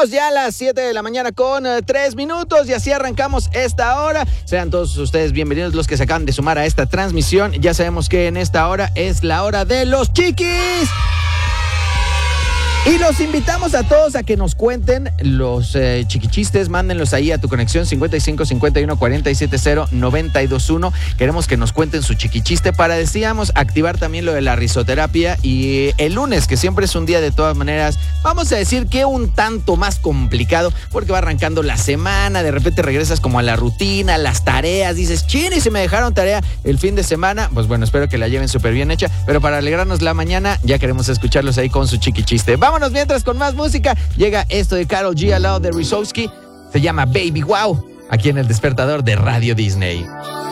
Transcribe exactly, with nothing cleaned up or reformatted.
amigos, ya a las siete de la mañana con eh, tres minutos y así arrancamos esta hora. Sean todos ustedes bienvenidos los que se acaban de sumar a esta transmisión. Ya sabemos que en esta hora es la hora de los chiquis. Y los invitamos a todos a que nos cuenten los eh, chiquichistes, mándenlos ahí a tu conexión cincuenta y cinco cincuenta y uno cuarenta y siete cero noventa y dos uno. Queremos que nos cuenten su chiquichiste para, decíamos, activar también lo de la risoterapia. Y el lunes, que siempre es un día de todas maneras, vamos a decir que un tanto más complicado, porque va arrancando la semana, de repente regresas como a la rutina, las tareas, dices, chin, y si me dejaron tarea el fin de semana, pues bueno, espero que la lleven súper bien hecha, pero para alegrarnos la mañana, ya queremos escucharlos ahí con su chiquichiste. Vamos Vámonos mientras con más música. Llega esto de Karol G al lado de Rizowski. Se llama Baby Wow, aquí en el despertador de Radio Disney.